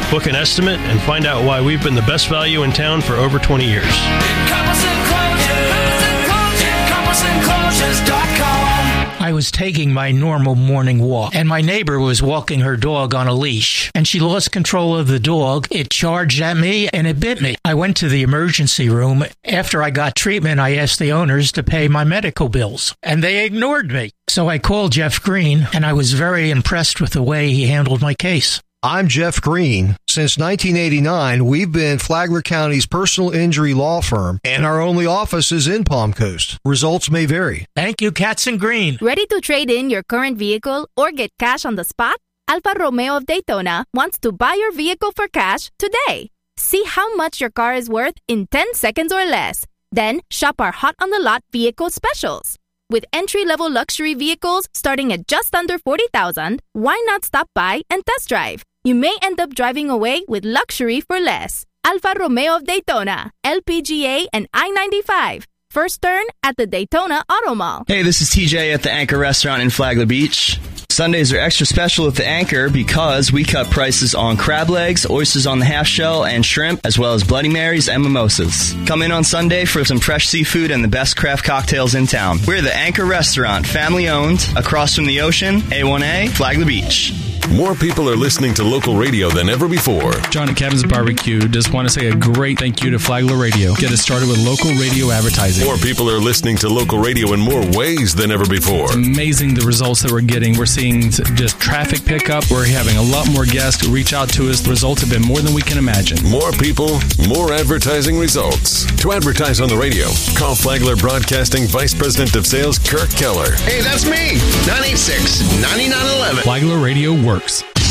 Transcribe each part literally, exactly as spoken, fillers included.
Book an estimate and find out why we've been the best value in town for over twenty years. Compass Enclosures, compass enclosures dot com. I was taking my normal morning walk, and my neighbor was walking her dog on a leash, and she lost control of the dog. It charged at me, and it bit me. I went to the emergency room. After I got treatment, I asked the owners to pay my medical bills, and they ignored me. So I called Jeff Green, and I was very impressed with the way he handled my case. I'm Jeff Green. Since nineteen eighty-nine, we've been Flagler County's personal injury law firm, and our only office is in Palm Coast. Results may vary. Thank you, Katz and Green. Ready to trade in your current vehicle or get cash on the spot? Alfa Romeo of Daytona wants to buy your vehicle for cash today. See how much your car is worth in ten seconds or less. Then shop our hot on the lot vehicle specials. With entry-level luxury vehicles starting at just under forty thousand dollars, why not stop by and test drive? You may end up driving away with luxury for less. Alfa Romeo of Daytona, L P G A and I ninety-five. First turn at the Daytona Auto Mall. Hey, this is T J at the Anchor Restaurant in Flagler Beach. Sundays are extra special at the Anchor because we cut prices on crab legs, oysters on the half shell, and shrimp, as well as Bloody Marys and mimosas. Come in on Sunday for some fresh seafood and the best craft cocktails in town. We're the Anchor Restaurant, family-owned, across from the ocean, A one A, Flagler Beach. More people are listening to local radio than ever before. John at Kevin's Barbecue just want to say a great thank you to Flagler Radio. Get us started with local radio advertising. More people are listening to local radio in more ways than ever before. It's amazing the results that we're getting. We're seeing just traffic pickup. We're having a lot more guests reach out to us. The results have been more than we can imagine. More people, more advertising results. To advertise on the radio, call Flagler Broadcasting Vice President of Sales, Kirk Keller. Hey, that's me. nine eight six, nine nine one one. Flagler Radio works.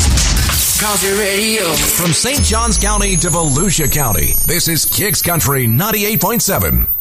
Country Radio. From Saint Johns County to Volusia County, this is Kicks Country ninety-eight point seven.